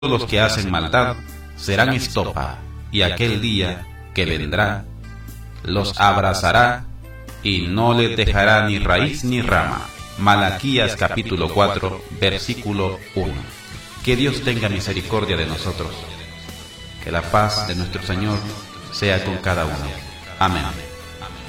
los que hacen maldad serán estopa, y aquel día que vendrá los abrazará y no les dejará ni raíz ni rama. Malaquías capítulo 4, versículo 1. Que Dios tenga misericordia de nosotros. Que la paz de nuestro Señor sea con cada uno. Amén.